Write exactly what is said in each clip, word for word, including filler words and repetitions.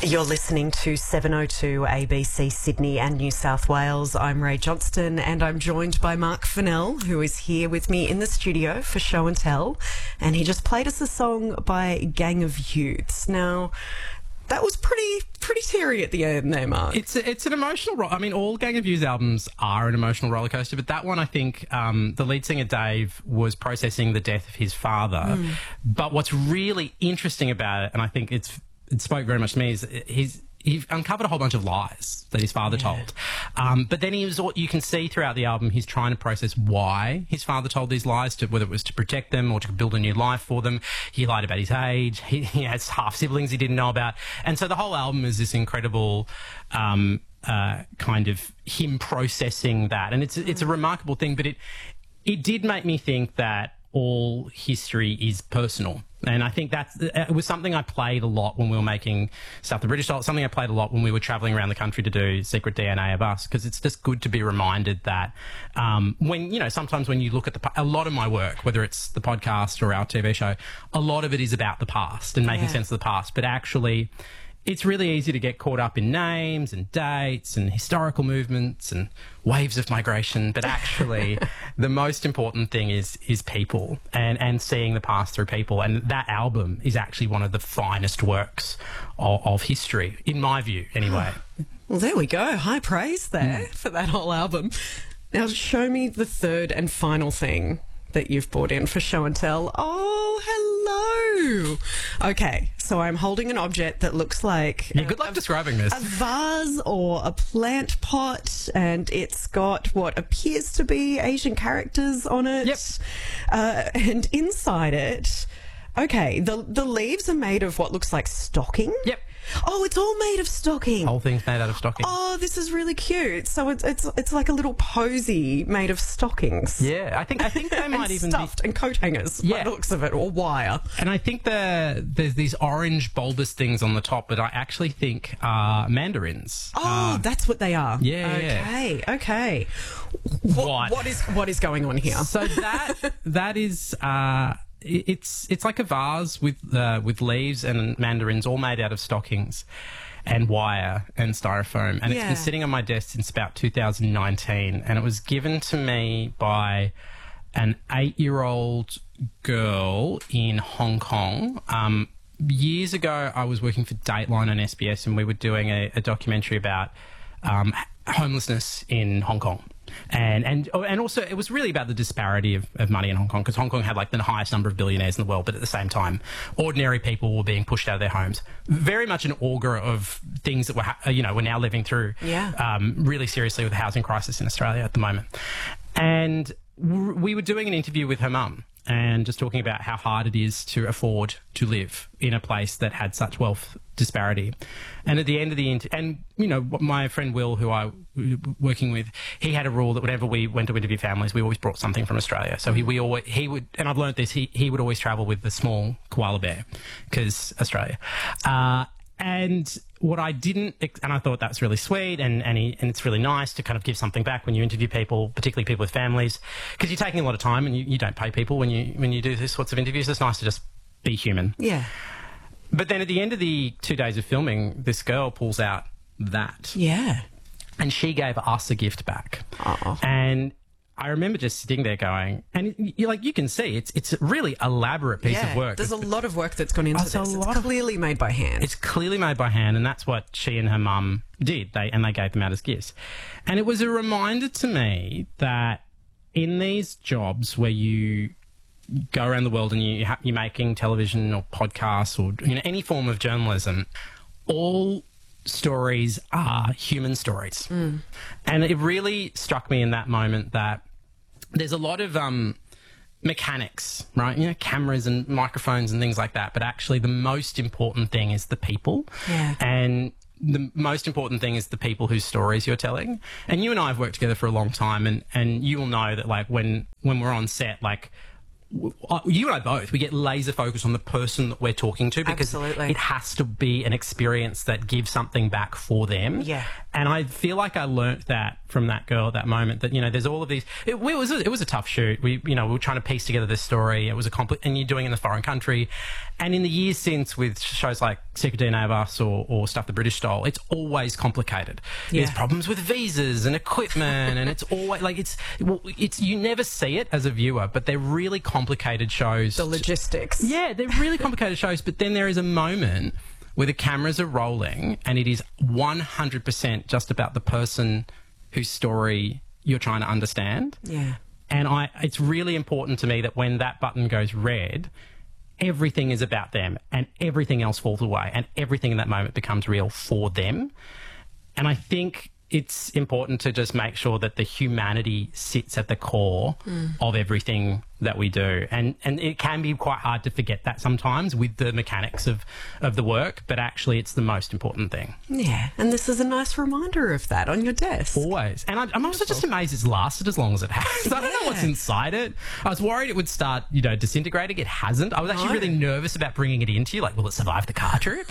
You're listening to seven oh two A B C Sydney and New South Wales. I'm Ray Johnston and I'm joined by Mark Fennell, who is here with me in the studio for Show and Tell. And he just played us a song by Gang of Youths. Now, that was pretty pretty teary at the end there, Mark. It's a, it's an emotional. Ro- I mean, all Gang of Youths albums are an emotional roller coaster, but that one, I think, um, the lead singer Dave was processing the death of his father. Mm. But what's really interesting about it, and I think it's it spoke very much to me, is he's he uncovered a whole bunch of lies that his father yeah. told. Um, but then he was, you can see throughout the album, he's trying to process why his father told these lies, to whether it was to protect them or to build a new life for them. He lied about his age. He, he has half siblings he didn't know about. And so the whole album is this incredible, um, uh, kind of him processing that. And it's, it's a remarkable thing, but it, it did make me think that all history is personal. And I think that's, it was something I played a lot when we were making Stuff the British Style, something I played a lot when we were travelling around the country to do Secret D N A of Us, because it's just good to be reminded that um, when, you know, sometimes when you look at the, a lot of my work, whether it's the podcast or our T V show, a lot of it is about the past and making yeah. sense of the past, but actually it's really easy to get caught up in names and dates and historical movements and waves of migration. But actually, the most important thing is is people and, and seeing the past through people. And that album is actually one of the finest works of, of history, in my view, anyway. Well, there we go. High praise there mm. for that whole album. Now, show me the third and final thing that you've brought in for Show and Tell. Oh, hello. Okay, so I'm holding an object that looks like... Yeah, good luck a, describing this. A vase or a plant pot, and it's got what appears to be Asian characters on it. Yep. Uh, and inside it... Okay, the the leaves are made of what looks like stocking. Yep. Oh, it's all made of stocking. Whole thing's made out of stocking. Oh, this is really cute. So it's it's it's like a little posy made of stockings. Yeah, I think I think they might and even stuffed be... and coat hangers. Yeah, by the looks of it, or wire. And I think the there's these orange bulbous things on the top that I actually think are mandarins. Oh, uh, that's what they are. Yeah. Okay. Yeah. Okay. What? what what is what is going on here? So that that is. Uh, It's it's like a vase with uh, with leaves and mandarins all made out of stockings and wire and styrofoam. And yeah. it's been sitting on my desk since about two thousand nineteen. And it was given to me by an eight-year-old girl in Hong Kong. Um, years ago, I was working for Dateline on S B S and we were doing a, a documentary about um, homelessness in Hong Kong. And and and also it was really about the disparity of, of money in Hong Kong, because Hong Kong had like the highest number of billionaires in the world, but at the same time, ordinary people were being pushed out of their homes. Very much an augur of things that we're, you know, we're now living through yeah. um, really seriously with the housing crisis in Australia at the moment. And w- we were doing an interview with her mum and just talking about how hard it is to afford to live in a place that had such wealth disparity. And at the end of the inter- and you know, my friend Will, who I was working with, he had a rule that whenever we went to interview families, we always brought something from Australia. So he we always he would, and I've learned this, he he would always travel with the small koala bear because Australia. Uh, and what I didn't, and I thought that's really sweet, and and, he, and it's really nice to kind of give something back when you interview people, particularly people with families, because you're taking a lot of time and you, you don't pay people when you when you do these sorts of interviews. It's nice to just be human. Yeah. But then at the end of the two days of filming, this girl pulls out that. Yeah. And she gave us a gift back. Oh. And I remember just sitting there going, and you like you can see it's it's a really elaborate piece yeah, of work. There's a lot of work that's gone into it's this. A lot it's of, clearly made by hand. It's clearly made by hand, and that's what she and her mum did. They and they gave them out as gifts. And it was a reminder to me that in these jobs where you go around the world and you ha- you're making television or podcasts or you know any form of journalism, all stories are human stories. Mm. And it really struck me in that moment that there's a lot of um, mechanics, right? You know, cameras and microphones and things like that. But actually the most important thing is the people. Yeah. And the most important thing is the people whose stories you're telling. And you and I have worked together for a long time, and, and you will know that like when, when we're on set, like you and I both, we get laser focused on the person that we're talking to because Absolutely. It has to be an experience that gives something back for them. Yeah. And I feel like I learnt that from that girl at that moment. That, you know, there's all of these. It, it was a, it was a tough shoot. We, you know, we were trying to piece together this story. It was a compli- and you're doing it in a foreign country. And in the years since, with shows like Secret D N A of Us or, or Stuff the British Stole, it's always complicated. Yeah. There's problems with visas and equipment, and it's always like it's well, it's you never see it as a viewer, but they're really complicated shows. The logistics. Yeah, they're really complicated shows. But then there is a moment where the cameras are rolling, and it is one hundred percent just about the person whose story you're trying to understand. Yeah. And I, it's really important to me that when that button goes red, everything is about them and everything else falls away and everything in that moment becomes real for them. And I think it's important to just make sure that the humanity sits at the core mm. of everything that we do. And and it can be quite hard to forget that sometimes with the mechanics of, of the work, but actually it's the most important thing. Yeah, and this is a nice reminder of that on your desk. Always. And I'm, I'm also just amazed it's lasted as long as it has. I don't know what's inside it. I was worried it would start, you know, disintegrating. It hasn't. I was actually No. really nervous about bringing it into you. Like, will it survive the car trip?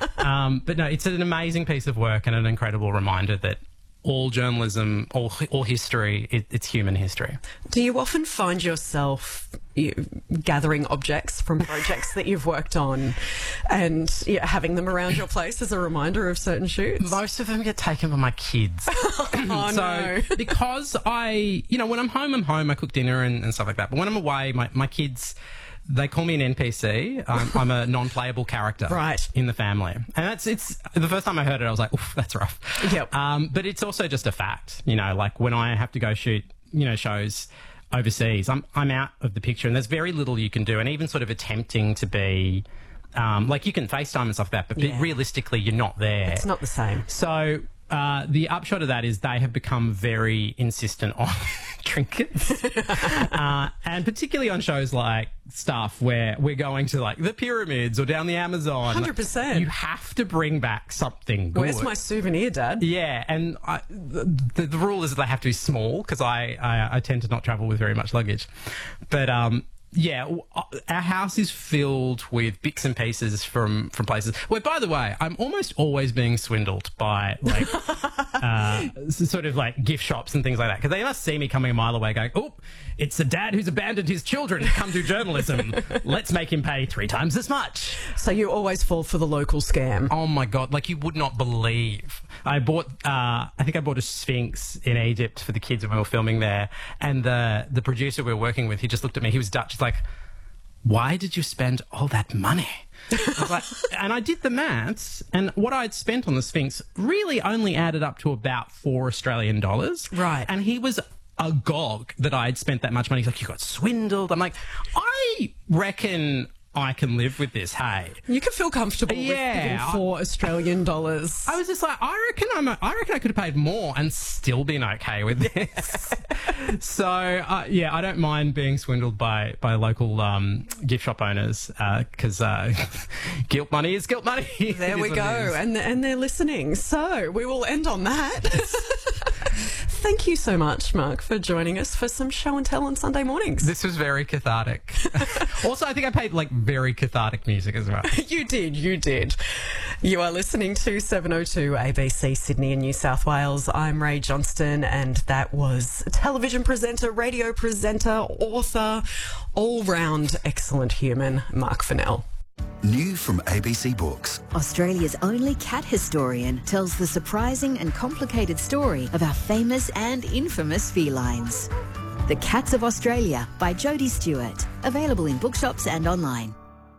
um, but no, it's an amazing piece of work and an incredible reminder that all journalism, all all history, it, it's human history. Do you often find yourself you, gathering objects from projects that you've worked on and you know, having them around your place as a reminder of certain shoots? Most of them get taken by my kids. Oh, so no. because I, you know, when I'm home, I'm home, I cook dinner and, and stuff like that. But when I'm away, my, my kids, they call me an N P C. Um, I'm a non-playable character Right. in the family. And that's, it's, the first time I heard it, I was like, oof, that's rough. Yep. Um, but it's also just a fact, you know, like when I have to go shoot, you know, shows overseas, I'm, I'm out of the picture and there's very little you can do. And even sort of attempting to be, um, like you can FaceTime and stuff like that, but Yeah. realistically, you're not there. It's not the same. So uh, the upshot of that is they have become very insistent on trinkets, uh, and particularly on shows like Stuff, where we're going to like the pyramids or down the Amazon. one hundred percent. You have to bring back something good. Where's my souvenir, Dad? Yeah, and I, the, the rule is that they have to be small because I, I I tend to not travel with very much luggage, but um. Yeah, w- our house is filled with bits and pieces from, from places where, by the way, I'm almost always being swindled by, like, uh, s- sort of like gift shops and things like that. Because they must see me coming a mile away going, oh, it's the dad who's abandoned his children to come do journalism. Let's make him pay three times as much. So you always fall for the local scam. Oh, my God. Like, you would not believe. I bought, uh, I think I bought a Sphinx in Egypt for the kids when we were filming there. And the, the producer we were working with, he just looked at me. He was Dutch. He's like, why did you spend all that money? I was like, and I did the maths, and what I'd spent on the Sphinx really only added up to about four Australian dollars. Right. And he was agog that I'd spent that much money. He's like, you got swindled. I'm like, I reckon I can live with this, hey. You can feel comfortable Yeah, with giving I- four Australian dollars. I was just like, I reckon I'm. A, I reckon I could have paid more and still been okay with this. so uh, yeah, I don't mind being swindled by by local um, gift shop owners because uh, uh, guilt money is guilt money. There It we is go, what it is. and and they're listening. So we will end on that. Thank you so much, Mark, for joining us for some show and tell on Sunday mornings. This was very cathartic. Also, I think I played like very cathartic music as well. You did, you did. You are listening to seven oh two A B C Sydney and New South Wales. I'm Ray Johnston, and that was television presenter, radio presenter, author, all-round excellent human, Mark Fennell. New from A B C Books. Australia's only cat historian tells the surprising and complicated story of our famous and infamous felines. The Cats of Australia by Jodie Stewart. Available in bookshops and online.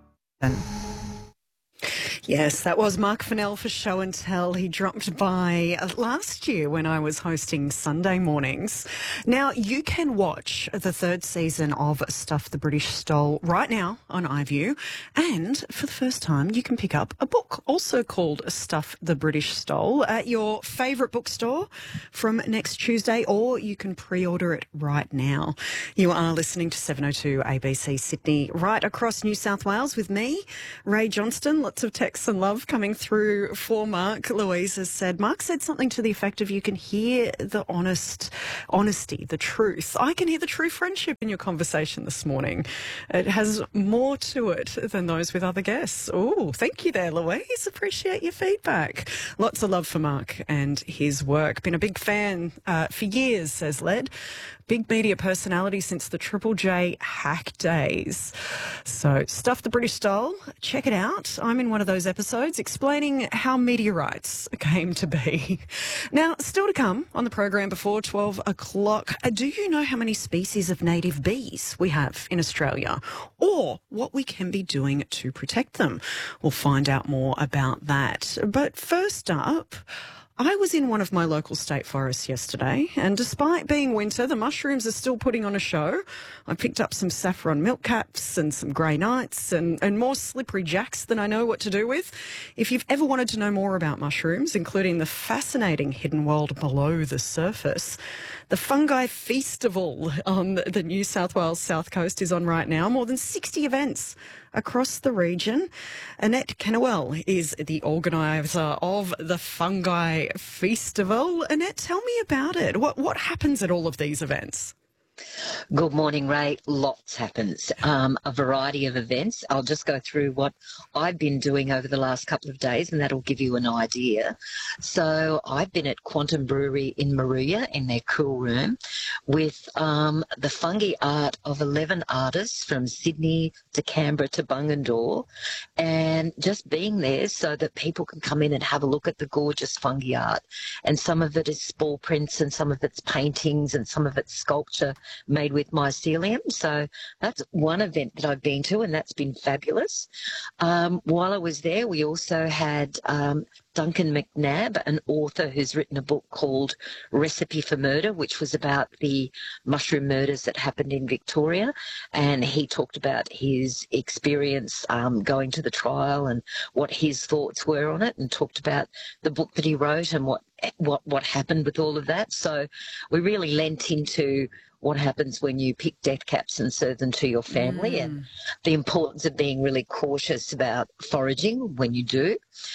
Yes, that was Mark Fennell for Show and Tell. He dropped by last year when I was hosting Sunday mornings. Now, you can watch the third season of Stuff the British Stole right now on iView. And for the first time, you can pick up a book also called Stuff the British Stole at your favourite bookstore from next Tuesday, or you can pre-order it right now. You are listening to seven oh two A B C Sydney right across New South Wales with me, Ray Johnston. Lots of text respects and love coming through for Mark. Louise has said, Mark said something to the effect of you can hear the honest honesty, the truth. I can hear the true friendship in your conversation this morning. It has more to it than those with other guests. Oh, thank you there, Louise. Appreciate your feedback. Lots of love for Mark and his work. Been a big fan uh, for years, says Led. Big media personality since the Triple J hack days. So, Stuff the British Stole, check it out. I'm in one of those episodes explaining how meteorites came to be. Now, still to come on the program before twelve o'clock, do you know how many species of native bees we have in Australia, or what we can be doing to protect them? We'll find out more about that. But first up, I was in one of my local state forests yesterday, and despite being winter, the mushrooms are still putting on a show. I picked up some saffron milkcaps and some grey knights and, and more slippery jacks than I know what to do with. If you've ever wanted to know more about mushrooms, including the fascinating hidden world below the surface, the Fungi Feastival on the New South Wales South Coast is on right now. More than sixty events across the region. Annette Kennewell is the organiser of the Fungi Feastival. Annette, tell me about it. What what happens at all of these events? Good morning, Ray. Lots happens. Um, a variety of events. I'll just go through what I've been doing over the last couple of days, and that'll give you an idea. So I've been at Quantum Brewery in Moruya in their cool room with um, the fungi art of eleven artists from Sydney to Canberra to Bungendore, and just being there so that people can come in and have a look at the gorgeous fungi art. And some of it is spore prints, and some of it's paintings, and some of it's sculpture made with mycelium. So that's one event that I've been to, and that's been fabulous. Um, while I was there, we also had um, Duncan McNabb, an author who's written a book called Recipe for Murder, which was about the mushroom murders that happened in Victoria. And he talked about his experience um, going to the trial and what his thoughts were on it, and talked about the book that he wrote and what what what happened with all of that. So we really lent into what happens when you pick death caps and serve them to your family, mm. and the importance of being really cautious about foraging when you do.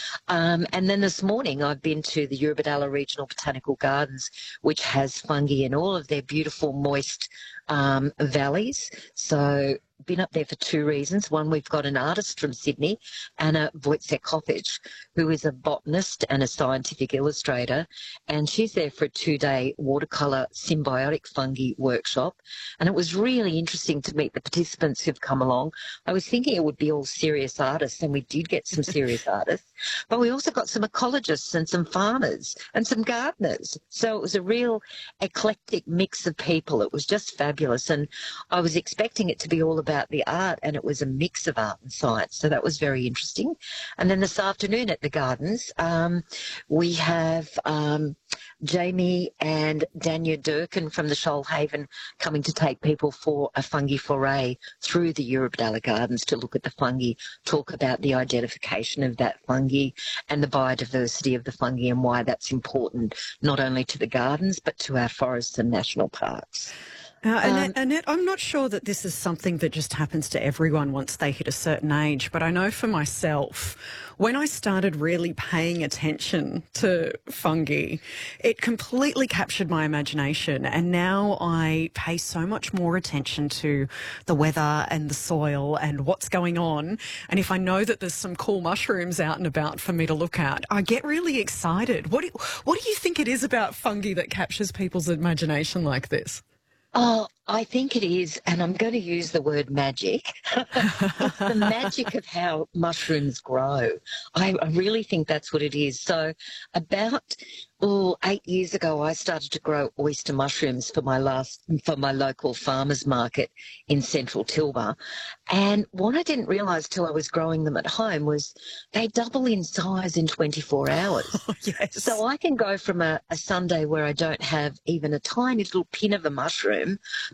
Um, and then this morning I've been to the Eurobodalla Regional Botanical Gardens, which has fungi in all of their beautiful moist um, valleys. So been up there for two reasons. One, we've got an artist from Sydney, Anna Wojciechowicz, who is a botanist and a scientific illustrator, and she's there for a two-day watercolour symbiotic fungi workshop. And it was really interesting to meet the participants who've come along. I was thinking it would be all serious artists, and we did get some serious artists, but we also got some ecologists and some farmers and some gardeners. So it was a real eclectic mix of people. It was just fabulous, and I was expecting it to be all about the art, and it was a mix of art and science, so that was very interesting. And then this afternoon at the gardens, um, we have um, Jamie and Dania Durkin from the Shoalhaven coming to take people for a fungi foray through the Eurobodalla Gardens to look at the fungi, talk about the identification of that fungi and the biodiversity of the fungi, and why that's important not only to the gardens but to our forests and national parks. Uh, Annette, um, Annette, I'm not sure that this is something that just happens to everyone once they hit a certain age, but I know for myself, when I started really paying attention to fungi, it completely captured my imagination, and now I pay so much more attention to the weather and the soil and what's going on. And if I know that there's some cool mushrooms out and about for me to look at, I get really excited. What do, what do you think it is about fungi that captures people's imagination like this? Oh, I think it is, and I'm going to use the word magic. It's the magic of how mushrooms grow. I, I really think that's what it is. So about oh, eight years ago, I started to grow oyster mushrooms for my last for my local farmers market in central Tilba. And what I didn't realise till I was growing them at home was they double in size in twenty-four hours. Oh, yes. So I can go from a, a Sunday where I don't have even a tiny little pin of a mushroom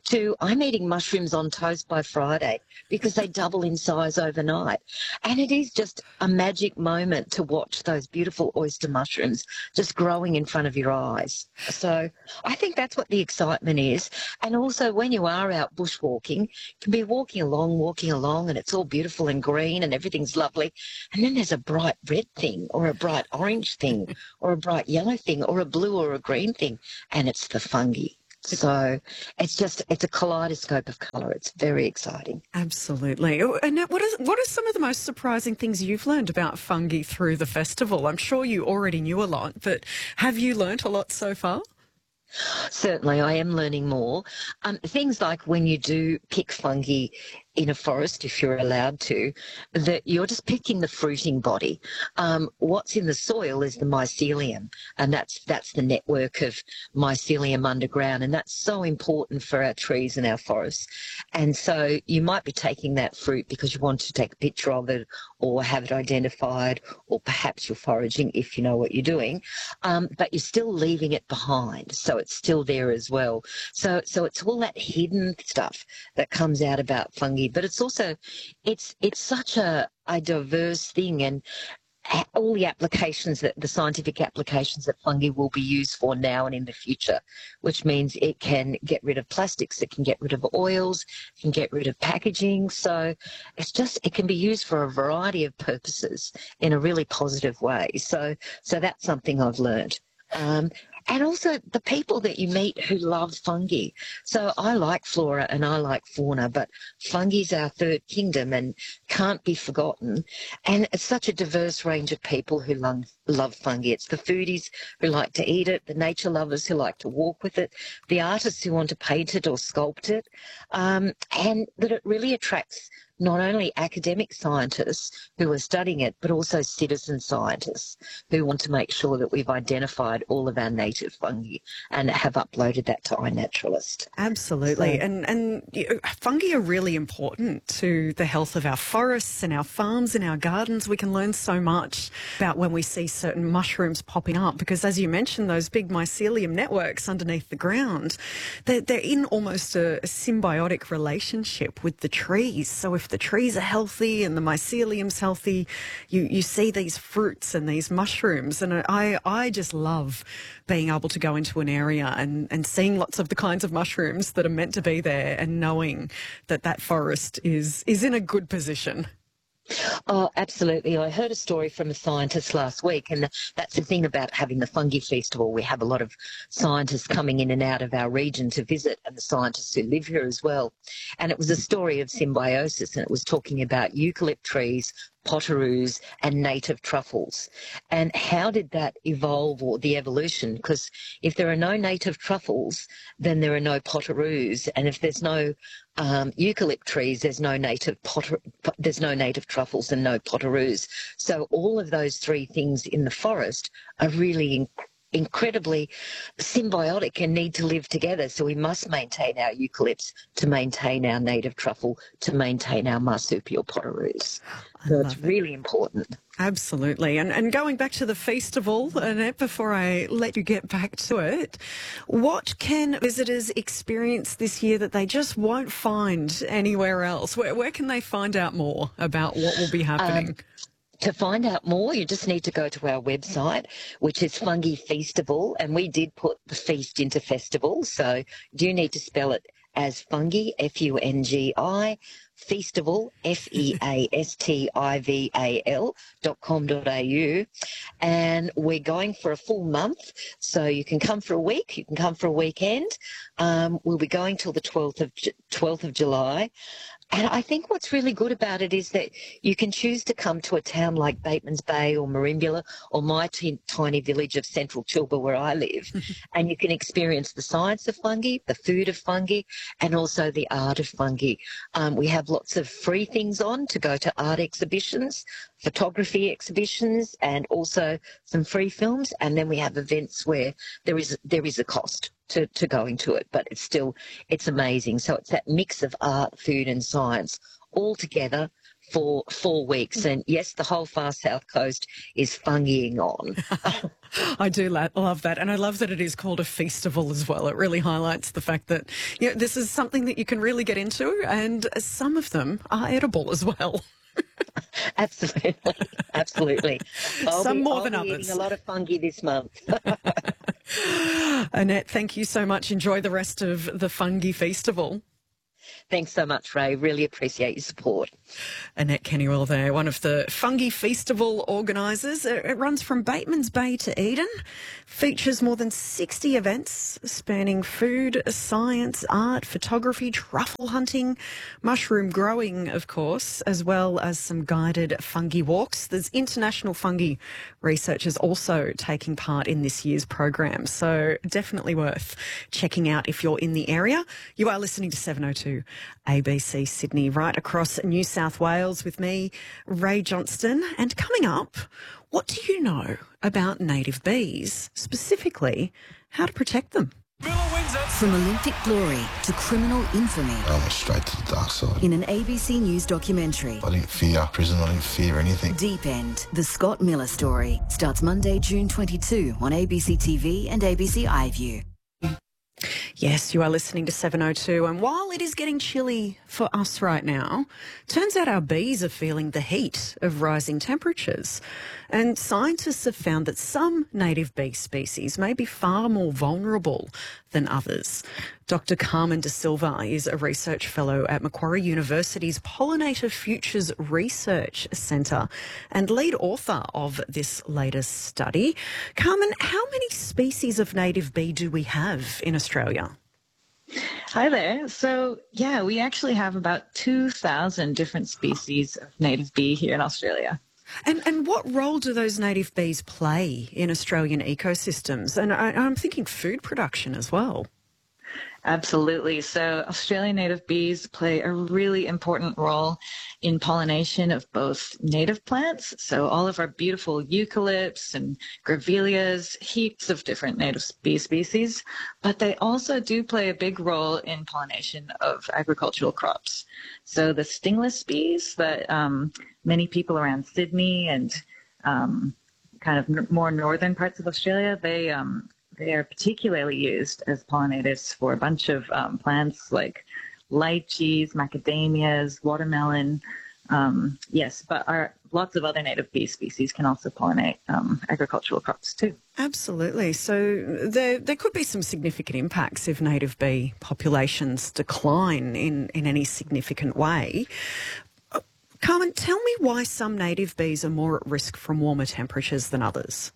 to I'm eating mushrooms on toast by Friday because they double in size overnight. And it is just a magic moment to watch those beautiful oyster mushrooms just growing in front of your eyes. So I think that's what the excitement is. And also when you are out bushwalking, you can be walking along, walking along, and it's all beautiful and green and everything's lovely. And then there's a bright red thing or a bright orange thing or a bright yellow thing or a blue or a green thing, and it's the fungi. So it's just, it's a kaleidoscope of colour. It's very exciting. Absolutely. And what is, what are some of the most surprising things you've learned about fungi through the festival? I'm sure you already knew a lot, but have you learnt a lot so far? Certainly, I am learning more. Um, things like when you do pick fungi in a forest, if you're allowed to, that you're just picking the fruiting body. Um, what's in the soil is the mycelium, and that's that's the network of mycelium underground, and that's so important for our trees and our forests. And so you might be taking that fruit because you want to take a picture of it or have it identified, or perhaps you're foraging if you know what you're doing, um, but you're still leaving it behind, so it's still there as well. So, so it's all that hidden stuff that comes out about fungi. But it's also, it's it's such a, a diverse thing, and all the applications, that the scientific applications that fungi will be used for now and in the future, which means it can get rid of plastics, it can get rid of oils, it can get rid of packaging. So it's just, it can be used for a variety of purposes in a really positive way. So, so that's something I've learned. Um, and also the people that you meet who love fungi. So I like flora and I like fauna, but fungi's our third kingdom and can't be forgotten. And it's such a diverse range of people who love, love fungi. It's the foodies who like to eat it, the nature lovers who like to walk with it, the artists who want to paint it or sculpt it, um, and that it really attracts not only academic scientists who are studying it, but also citizen scientists who want to make sure that we've identified all of our native fungi and have uploaded that to iNaturalist. Absolutely. So, and and you know, fungi are really important to the health of our forests and our farms and our gardens. We can learn so much about when we see certain mushrooms popping up because, as you mentioned, those big mycelium networks underneath the ground, they're, they're in almost a, a symbiotic relationship with the trees. So if the trees are healthy and the mycelium's healthy, you, you see these fruits and these mushrooms. And I, I just love being able to go into an area and, and seeing lots of the kinds of mushrooms that are meant to be there and knowing that that forest is, is in a good position. Oh, absolutely. I heard a story from a scientist last week, and that's the thing about having the Fungi Festival. We have a lot of scientists coming in and out of our region to visit, and the scientists who live here as well. And it was a story of symbiosis, and it was talking about eucalypt trees, potoroos and native truffles. And how did that evolve, or the evolution? Because if there are no native truffles, then there are no potoroos, and if there's no um, eucalypt trees, there's no native potter, there's no native truffles and no potoroos. So all of those three things in the forest are really in, incredibly symbiotic and need to live together. So we must maintain our eucalypts to maintain our native truffle, to maintain our marsupial potoroos. So it's really important. Absolutely. And and going back to the festival, Annette, before I let you get back to it, what can visitors experience this year that they just won't find anywhere else? Where, where can they find out more about what will be happening? Um, To find out more, you just need to go to our website, which is Fungi Feastival, and we did put the feast into festival, so you do need to spell it as fungi, F U N G I, Feastival, F E A S T I V A L dot com dot A U. And we're going for a full month, so you can come for a week, you can come for a weekend. Um, we'll be going till the twelfth of twelfth of July. And I think what's really good about it is that you can choose to come to a town like Bateman's Bay or Merimbula or my t- tiny village of Central Chilba where I live, and you can experience the science of fungi, the food of fungi, and also the art of fungi. Um, we have lots of free things on to go to art exhibitions, photography exhibitions, and also some free films. And then we have events where there is there is a cost to, to going to it, but it's still, it's amazing. So it's that mix of art, food and science all together for four weeks. And yes, the whole far south coast is fungying on. I do la- love that. And I love that it is called a festival as well. It really highlights the fact that, you know, this is something that you can really get into, and some of them are edible as well. Absolutely, absolutely. I'll Some be, more I'll than be others. Eating a lot of fungi this month. Annette, thank you so much. Enjoy the rest of the Fungi Festival. Thanks so much, Ray. Really appreciate your support. Annette Kennywell there, one of the Fungi Festival organisers. It runs from Bateman's Bay to Eden, features more than sixty events spanning food, science, art, photography, truffle hunting, mushroom growing, of course, as well as some guided fungi walks. There's international fungi researchers also taking part in this year's program, so definitely worth checking out if you're in the area. You are listening to seven oh two A B C Sydney, right across New South Wales with me, Ray Johnston. And coming up, what do you know about native bees, specifically how to protect them? From Olympic glory to criminal infamy I went straight to the dark side. in an A B C News documentary. I didn't fear prison, I didn't fear anything. Deep End, the Scott Miller story, starts Monday, June twenty-second on A B C T V and A B C iView. Yes, you are listening to seven oh two, and while it is getting chilly for us right now, turns out our bees are feeling the heat of rising temperatures. And scientists have found that some native bee species may be far more vulnerable than others. Doctor Carmen De Silva is a research fellow at Macquarie University's Pollinator Futures Research Centre and lead author of this latest study. Carmen, how many species of native bee do we have in Australia? Hi there. So, yeah, we actually have about two thousand different species of native bee here in Australia. And and what role do those native bees play in Australian ecosystems? And I, I'm thinking food production as well. Absolutely. So Australian native bees play a really important role in pollination of both native plants, so all of our beautiful eucalypts and grevilleas, heaps of different native bee species, but they also do play a big role in pollination of agricultural crops. So the stingless bees that um, many people around Sydney and um, kind of n- more northern parts of Australia, they um, They are particularly used as pollinators for a bunch of um, plants like lychees, macadamias, watermelon. Um, yes, but our, lots of other native bee species can also pollinate um, agricultural crops too. Absolutely. So there there could be some significant impacts if native bee populations decline in, in any significant way. Uh, Carmen, tell me why some native bees are more at risk from warmer temperatures than others.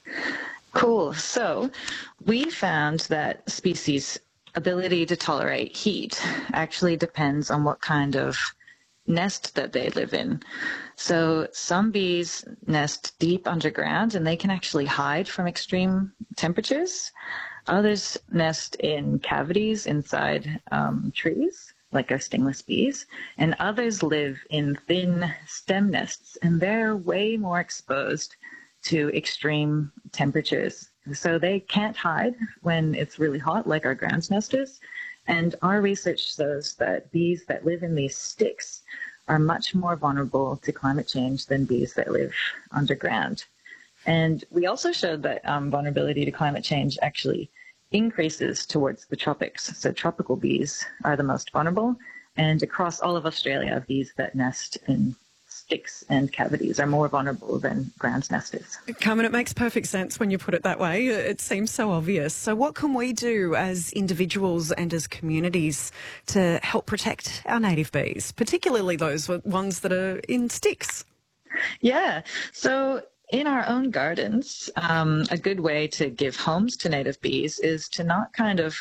Cool. So we found that species' ability to tolerate heat actually depends on what kind of nest that they live in. So some bees nest deep underground and they can actually hide from extreme temperatures. Others nest in cavities inside um, trees, like our stingless bees, and others live in thin stem nests, and they're way more exposed to extreme temperatures. So they can't hide when it's really hot, like our ground nesters. And our research shows that bees that live in these sticks are much more vulnerable to climate change than bees that live underground. And we also showed that um, vulnerability to climate change actually increases towards the tropics. So tropical bees are the most vulnerable. And across all of Australia, bees that nest in sticks and cavities are more vulnerable than ground nesters. Carmen, it makes perfect sense when you put it that way. It seems so obvious. So what can we do as individuals and as communities to help protect our native bees, particularly those ones that are in sticks? Yeah. So in our own gardens, um, a good way to give homes to native bees is to not kind of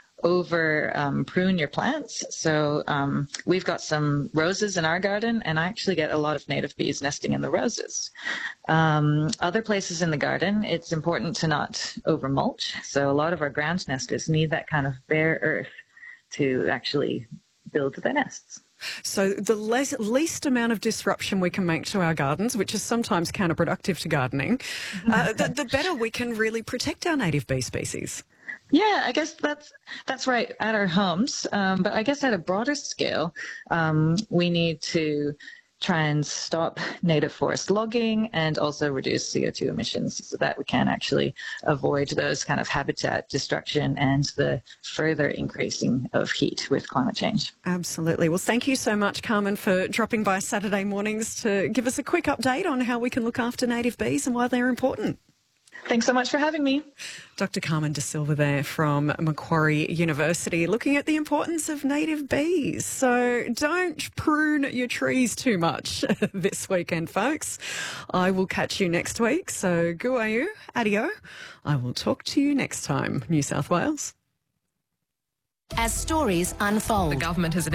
over um, prune your plants. So um, we've got some roses in our garden, and I actually get a lot of native bees nesting in the roses. Um, other places in the garden, it's important to not over mulch. So a lot of our ground nesters need that kind of bare earth to actually build their nests. So the less, least amount of disruption we can make to our gardens, which is sometimes counterproductive to gardening, uh, the, the better we can really protect our native bee species. Yeah, I guess that's that's right at our homes. Um, but I guess at a broader scale, um, we need to try and stop native forest logging and also reduce C O two emissions so that we can actually avoid those kind of habitat destruction and the further increasing of heat with climate change. Absolutely. Well, thank you so much, Carmen, for dropping by Saturday mornings to give us a quick update on how we can look after native bees and why they're important. Thanks so much for having me. Doctor Carmen De Silva there from Macquarie University, looking at the importance of native bees. So don't prune your trees too much this weekend, folks. I will catch you next week. So guayu, adio. I will talk to you next time, New South Wales. As stories unfold, the government has announced